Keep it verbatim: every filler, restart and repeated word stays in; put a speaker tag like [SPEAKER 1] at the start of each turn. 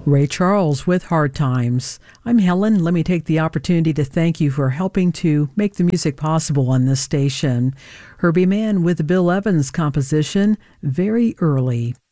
[SPEAKER 1] Ray Charles with Hard Times. I'm Helen. Let me take the opportunity to thank you for helping to make the music possible on this station. Herbie Mann with the Bill Evans composition, Very Early.